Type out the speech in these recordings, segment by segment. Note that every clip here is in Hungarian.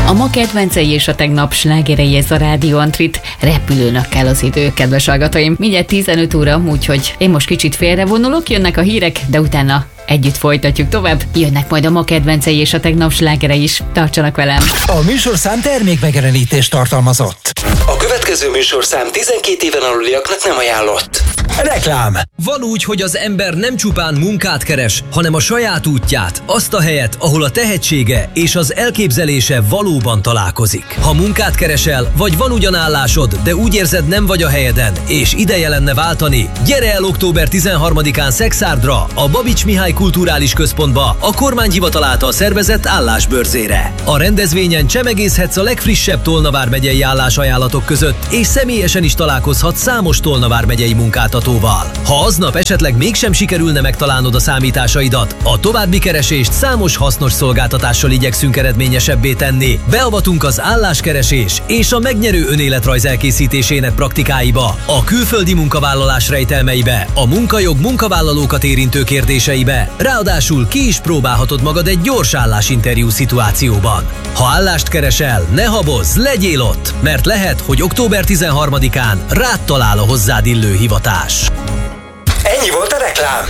A ma kedvencei és a tegnap slágerei, ez a Rádió Antrit. Repülőnek kell az idő, kedves hallgatóim. Mindjárt 15 óra, úgyhogy én most kicsit félrevonulok, jönnek a hírek, de utána együtt folytatjuk tovább. Jönnek majd a ma kedvencei és a tegnap slágerei is. Tartsanak velem! A műsorszám termékmegjelenítést tartalmazott. A következő műsorszám 12 éven aluliaknak nem ajánlott. Reklám. Van úgy, hogy az ember nem csupán munkát keres, hanem a saját útját, azt a helyet, ahol a tehetsége és az elképzelése valóban találkozik. Ha munkát keresel, vagy van ugyan állásod, de úgy érzed, nem vagy a helyeden, és ideje lenne váltani, gyere el október 13-án Szexárdra, a Babics Mihály Kulturális Központba, a kormányhivatal által szervezett állásbörzére. A rendezvényen csemegészhetsz a legfrissebb Tolna vármegyei állásajánlatok között, és személyesen is találkozhatsz számos Tolna vármegyei munkáltatóval. Ha aznap esetleg mégsem sikerülne megtalálnod a számításaidat, a további keresést számos hasznos szolgáltatással igyekszünk eredményesebbé tenni. Beavatunk az álláskeresés és a megnyerő önéletrajz elkészítésének praktikáiba, a külföldi munkavállalás rejtelmeibe, a munkajog munkavállalókat érintő kérdéseibe, ráadásul ki is próbálhatod magad egy gyors állásinterjú szituációban. Ha állást keresel, ne habozz, legyél ott, mert lehet, hogy október 13-án rád talál a hozzád illő hivatás. Ennyi volt a reklám.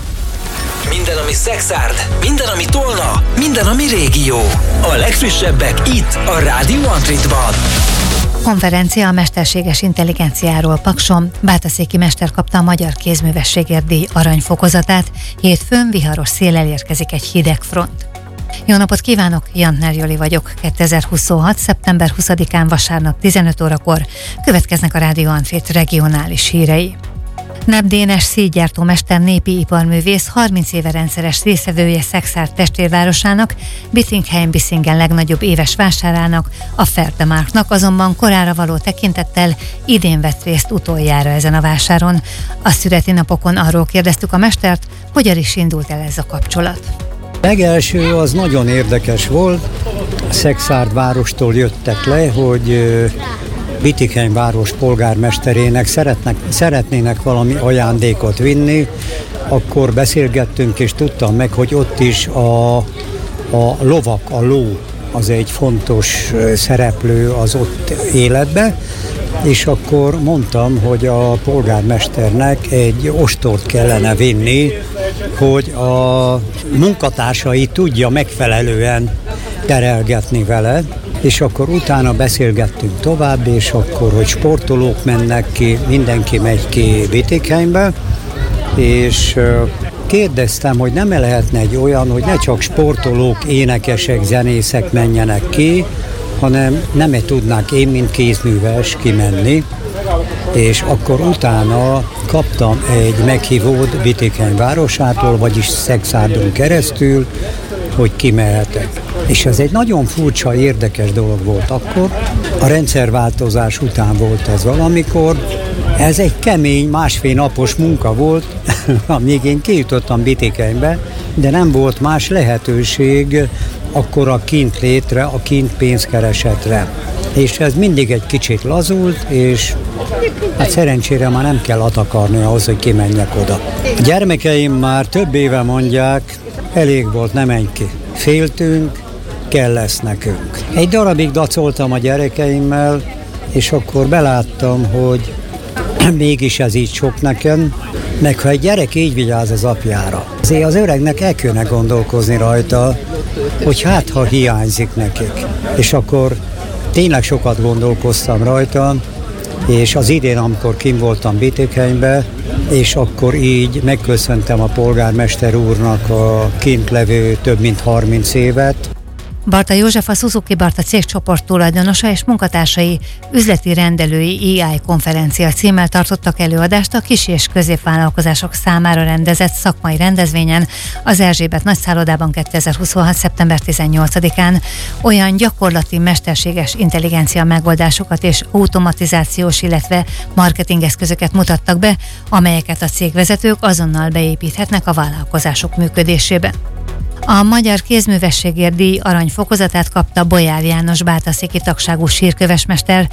Minden, ami Szexárd, minden, ami Tolna, minden, ami régió. A legfrissebbek itt, a Rádió Antritban. Konferencia a mesterséges intelligenciáról Pakson. Bátaszéki mester kapta a Magyar Kézművességért díj aranyfokozatát. Hétfőn viharos széllel érkezik egy hideg front. Jó napot kívánok, Jantner Joli vagyok. 2026. szeptember 20-án vasárnap 15 órakor következnek a Rádió Antrit regionális hírei. Neb Dénes szígyártómester, népi iparművész, 30 éve rendszeres részvevője Szexárd testvérvárosának, Bietigheim-Bissingen legnagyobb éves vásárának, a Ferdemarknak, azonban korára való tekintettel idén vett részt utoljára ezen a vásáron. A születinapokon arról kérdeztük a mestert, hogyan is indult el ez a kapcsolat. Legelső az nagyon érdekes volt, Szexárd várostól jöttek le, hogy Bietigheim város polgármesterének szeretnének valami ajándékot vinni, akkor beszélgettünk, és tudtam meg, hogy ott is a lovak, a ló az egy fontos szereplő az ott életbe, és akkor mondtam, hogy a polgármesternek egy ostort kellene vinni, hogy a munkatársai tudja megfelelően terelgetni vele, és akkor utána beszélgettünk tovább, és akkor, hogy sportolók mennek ki, mindenki megy ki Bietigheimbe, és kérdeztem, hogy nem lehetne egy olyan, hogy ne csak sportolók, énekesek, zenészek menjenek ki, hanem nem tudnák én, mint kézműves kimenni, és akkor utána kaptam egy meghívót Bietigheim városától, vagyis Szexárdon keresztül, hogy kimehetek. És ez egy nagyon furcsa, érdekes dolog volt akkor. A rendszerváltozás után volt ez valamikor. Ez egy kemény, másfél napos munka volt, amíg én kijutottam Bietigheimbe, de nem volt más lehetőség akkor a kint létre, a kint pénzkeresetre. És ez mindig egy kicsit lazult, és hát szerencsére már nem kell atakarni ahhoz, hogy kimenjek oda. A gyermekeim már több éve mondják, elég volt, ne menj ki. Féltünk, kell lesz nekünk. Egy darabig dacoltam a gyerekeimmel, és akkor beláttam, hogy mégis ez így sok nekem, meg ha egy gyerek így vigyáz az apjára. Azért az öregnek el kéne gondolkozni rajta, hogy hát ha hiányzik nekik. És akkor tényleg sokat gondolkoztam rajta, és az idén, amikor kint voltam Bietigheimbe, és akkor így megköszöntem a polgármester úrnak a kint levő több mint 30 évet. Barta József, a Suzuki Barta cégcsoport tulajdonosa és munkatársai üzleti rendelői AI konferencia címmel tartottak előadást a kis- és középvállalkozások számára rendezett szakmai rendezvényen az Erzsébet nagyszállodában 2026. szeptember 18-án. Olyan gyakorlati mesterséges intelligencia megoldásokat és automatizációs, illetve marketingeszközöket mutattak be, amelyeket a cégvezetők azonnal beépíthetnek a vállalkozások működésébe. A Magyar Kézművességért díj aranyfokozatát kapta Bolyár János bátaszéki tagságú sírkövesmester.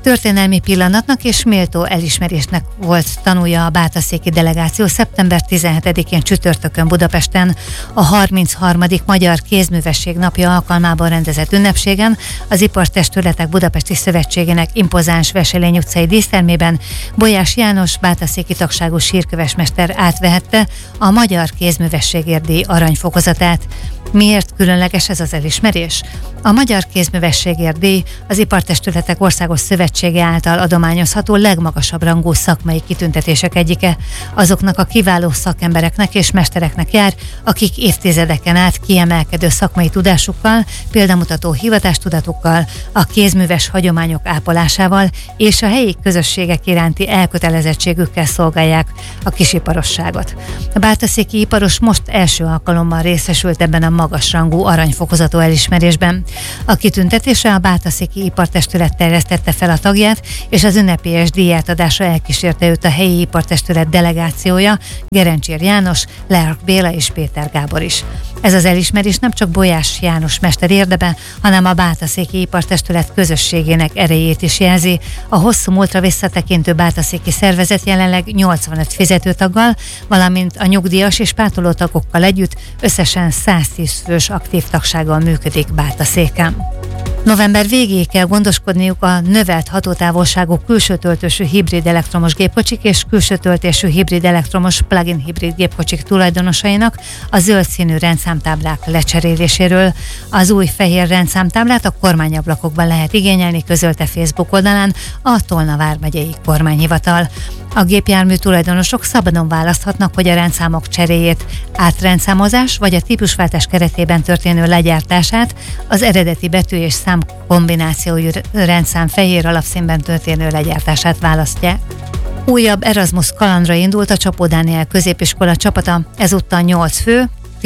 Történelmi pillanatnak és méltó elismerésnek volt tanulja a bátaszéki delegáció szeptember 17-én csütörtökön Budapesten a 33. Magyar Kézművesség napja alkalmában rendezett ünnepségen az Ipartestületek Budapesti Szövetségének impozáns Veselény utcai dísztermében Bolyás János bátaszéki tagságú sírkövesmester átvehette a Magyar Kézművességért díj aranyfokozatát. Miért különleges ez az elismerés? A Magyar Kézművességért díj az Ipartestületek Országos Szövetsége által adományozható legmagasabb rangú szakmai kitüntetések egyike. Azoknak a kiváló szakembereknek és mestereknek jár, akik évtizedeken át kiemelkedő szakmai tudásukkal, példamutató hivatástudatukkal, a kézműves hagyományok ápolásával és a helyi közösségek iránti elkötelezettségükkel szolgálják a kisiparosságot. A bátaszéki iparos most első alkalommal részesült ebben a magasrangú aranyfokozatú elismerésben. A kitüntetésre a bátaszéki ipartestület terjesztette fel a tagját, és az ünnepélyes díjátadása elkísérte őt a helyi ipartestület delegációja, Gerencsér János, Leák Béla és Péter Gábor is. Ez az elismerés nem csak Bolyás János mester érdeme, hanem a bátaszéki ipartestület közösségének erejét is jelzi. A hosszú múltra visszatekintő bátaszéki szervezet jelenleg 85 fizetőtaggal, valamint a nyugdíjas és pártoló tagokkal együtt összesen 110 fős aktív tagsággal működik Bátaszéken. November végéig kell gondoskodniuk a növelt hatótávolságú külső töltésű hibrid elektromos gépkocsik és külső töltésű hibrid elektromos plug-in hibrid gépkocsik tulajdonosainak a zöld színű rendszámtáblák lecseréléséről. Az új fehér rendszámtáblát a kormányablakokban lehet igényelni, közölte Facebook oldalán a Tolna vármegyei kormányhivatal. A gépjármű tulajdonosok szabadon választhatnak, hogy a rendszámok cseréjét, átrendszámozás vagy a típusváltás keretében történő legyártását, az eredeti betű és szám kombinációjú rendszám fehér alapszínben történő legyártását választják. Újabb Erasmus kalandra indult a Csapó Dániel középiskola csapata, ezúttal 8 fő,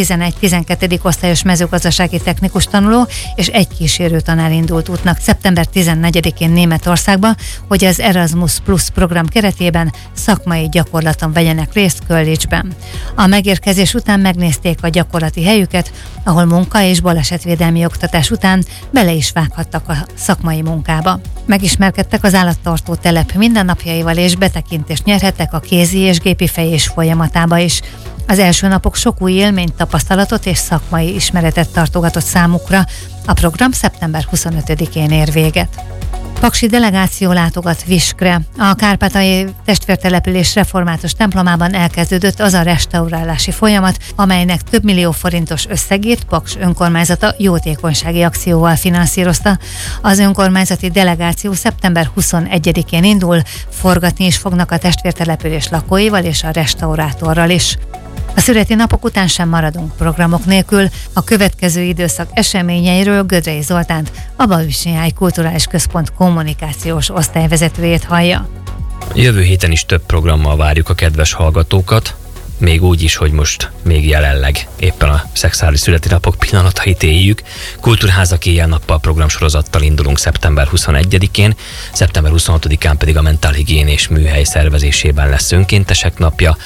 11-12. osztályos mezőgazdasági technikus tanuló és egy kísérő tanár indult útnak szeptember 14-én Németországba, hogy az Erasmus Plus program keretében szakmai gyakorlaton vegyenek részt College-ben. A megérkezés után megnézték a gyakorlati helyüket, ahol munka és balesetvédelmi oktatás után bele is vághattak a szakmai munkába. Megismerkedtek az állattartó telep mindennapjaival és betekintést nyerhettek a kézi és gépi fejés folyamatába is. Az első napok sok új élményt, tapasztalatot és szakmai ismeretet tartogatott számukra. A program szeptember 25-én ér véget. Paksi delegáció látogat Viskre. A kárpátaljai testvértelepülés református templomában elkezdődött az a restaurálási folyamat, amelynek több millió forintos összegét Paks önkormányzata jótékonysági akcióval finanszírozta. Az önkormányzati delegáció szeptember 21-én indul, forgatni is fognak a testvértelepülés lakóival és a restaurátorral is. A születi napok után sem maradunk programok nélkül. A következő időszak eseményeiről Gödrei Zoltánt, a Babisnyáj Kulturális Központ kommunikációs osztályvezetőjét hallja. Jövő héten is több programmal várjuk a kedves hallgatókat, még úgy is, hogy most még jelenleg éppen a szexuális születi napok pillanatait éljük. Kultúrházak éjjel-nappal programsorozattal indulunk szeptember 21-én, szeptember 26-án pedig a mentálhigiénés műhely szervezésében lesz önkéntesek napja.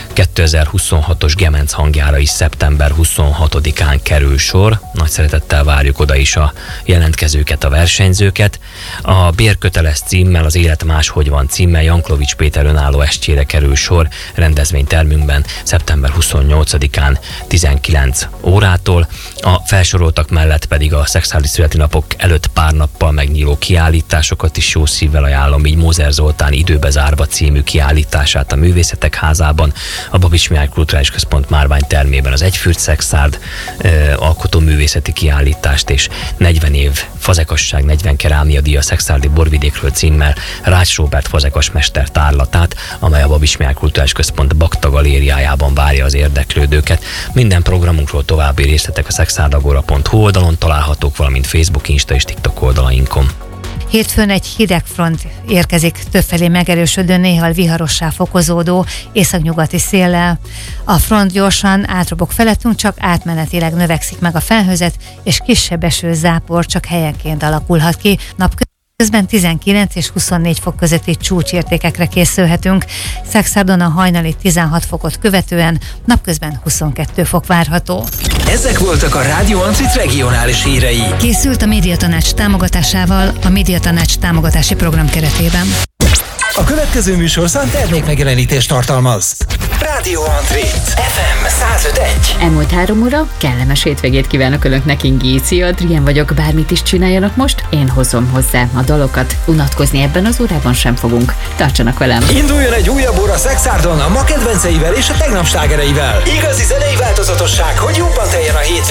2026-os Gemenc hangjára is szeptember 26-án kerül sor. Nagy szeretettel várjuk oda is a jelentkezőket, a versenyzőket. A Bérköteles címmel, az Élet máshogy van címmel Janklovics Péter önálló estjére kerül sor rendezvénytermünkben szeptember 28-án 19 órától. A felsoroltak mellett pedig a szexuális születi napok előtt pár nappal megnyíló kiállításokat is jó szívvel ajánlom, így Mózer Zoltán Időbe zárva című kiállítását a Művészetek Házában, a Babics Mihály Kulturális Központ márványtermében az Egyfürt Szexárd alkotóművészeti kiállítást és 40 év fazekasság, 40 kerámia díja szexárdi borvidékről címmel Rács Róbert fazekas mester tárlatát, amely a Babics Mihály Kulturális Központ Bakta galériájában várja az érdeklődőket. Minden programunkról további részletek a szexárdagora.hu oldalon találhatók, valamint Facebook, Insta és TikTok oldalainkon. Hétfőn egy hideg front érkezik, többfelé megerősödő, néha viharossá fokozódó északnyugati széllel. A front gyorsan átrobog felettünk, csak átmenetileg növekszik meg a felhőzet, és kisebb eső zápor csak helyenként alakulhat ki. napközben 19 és 24 fok közötti csúcsértékekre készülhetünk. Szexárdon a hajnali 16 fokot követően napközben 22 fok várható. Ezek voltak a Rádió Antrit regionális hírei. Készült a Médiatanács támogatásával a Médiatanács támogatási program keretében. A következő műsorszám termékmegjelenítést tartalmaz. Rádió Antrit FM 105.1. Elmúlt 3 óra, kellemes hétvégét kívánok önöknek, Ingéci Adrien vagyok, bármit is csináljanak most, én hozom hozzá a dalokat. Unatkozni ebben az órában sem fogunk. Tartsanak velem! Induljon egy újabb óra Szexárdon a ma kedvenceivel és a tegnap slágereivel. Igazi zenei változatosság, hogy jobban teljen a hétvége.